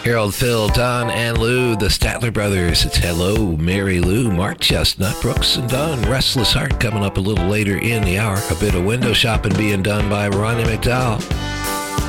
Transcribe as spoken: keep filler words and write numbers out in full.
Harold, Phil, Don, and Lou, the Statler Brothers. It's Hello, Mary Lou, Mark Chestnut, Brooks, and Dunn. Restless Heart coming up a little later in the hour. A bit of window shopping being done by Ronnie McDowell.